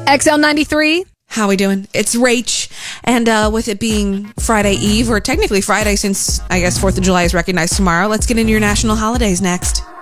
XL93. How we doing? It's Rach, and with it being Friday Eve, or technically Friday since I guess 4th of July is recognized tomorrow, let's get into your national holidays next.